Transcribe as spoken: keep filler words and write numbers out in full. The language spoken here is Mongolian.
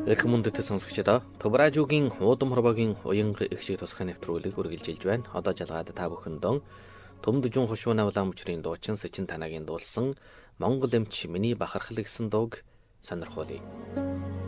Эрх мөндөд сонсогчдоо Төвражүүгийн Уудам хорвогийн уянга их шиг тусгай нэвтрүүлэг үргэлжилж байна. Одоо жалгаад та бүхэндээ Төмд жүн хушууна улаан мөчрийн дуучин Сэчин танагийн дуулсан Монгол эмч миний бахархал гэсэн дууг сонирхуулъя.